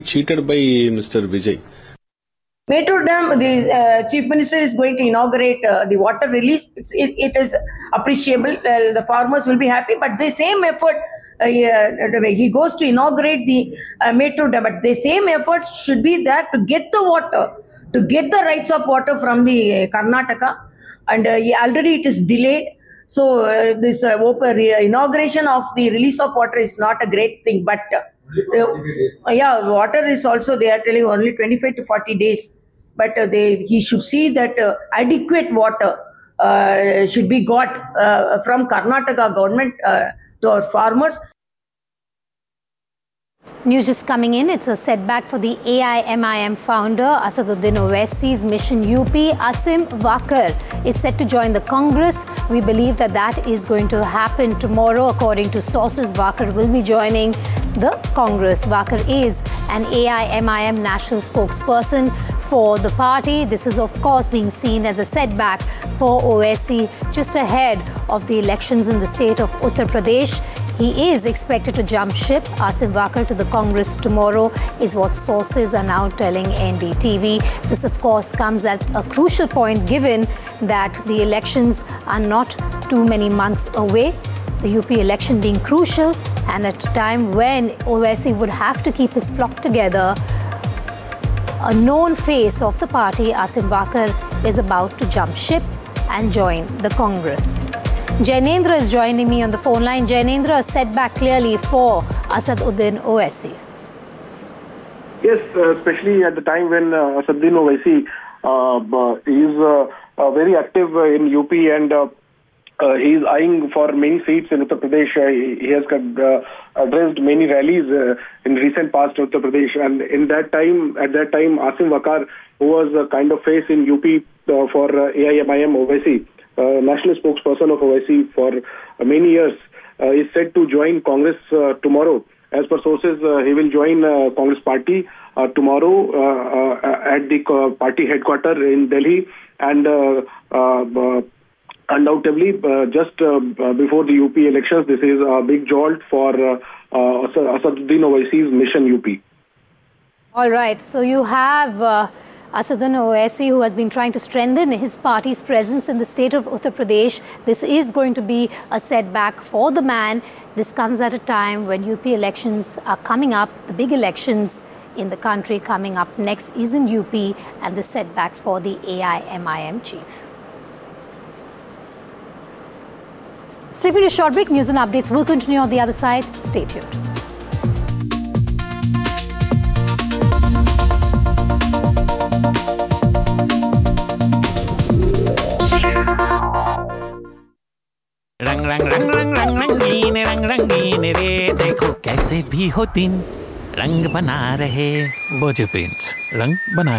cheated by Mr. Vijay. Mettur Dam, the Chief Minister is going to inaugurate the water release. It is appreciable. The farmers will be happy, but the same effort, he goes to inaugurate the Mettur Dam, but the same effort should be there to get the water, to get the rights of water from the Karnataka, and already it is delayed. So this inauguration of the release of water is not a great thing, but water is also, they are telling only 25 to 40 days. But he should see that adequate water should be got from Karnataka government to our farmers. News just coming in. It's a setback for the AIMIM founder Asaduddin Owaisi's mission UP. Asim Wakar is set to join the Congress. We believe that is going to happen tomorrow. According to sources, Wakar will be joining the Congress. Wakar is an AIMIM national spokesperson for the party. This is of course being seen as a setback for Owaisi just ahead of the elections in the state of Uttar Pradesh. He is expected to jump ship. Asim Wakar to the Congress tomorrow is what sources are now telling NDTV. This of course comes at a crucial point given that the elections are not too many months away. The UP election being crucial and at a time when Owaisi would have to keep his flock together. A known face of the party, Asim Wakar, is about to jump ship and join the Congress. Jainendra is joining me on the phone line. Jainendra, a setback clearly for Asaduddin Owaisi. Yes, especially at the time when Asaduddin Owaisi is very active in UP and he is eyeing for many seats in Uttar Pradesh. He has addressed many rallies in recent past in Uttar Pradesh, and at that time, Asim Wakar, who was a kind of face in UP for AIMIM Owaisi, national spokesperson of Owaisi for many years, is set to join Congress tomorrow. As per sources, he will join Congress party tomorrow at the party headquarters in Delhi, and undoubtedly, just before the UP elections, this is a big jolt for Asaduddin Owaisi's mission UP. All right, so you have Asaduddin Owaisi, who has been trying to strengthen his party's presence in the state of Uttar Pradesh. This is going to be a setback for the man. This comes at a time when UP elections are coming up. The big elections in the country coming up next is in UP, and the setback for the AIMIM chief. Stepping to a short break, news and updates will continue on the other side. Stay tuned. रंग रंग रंग रंग रंग रंगीन रे देखो कैसे भी हो दिन रंग बना रहे बोझ पेंट्स रंग बना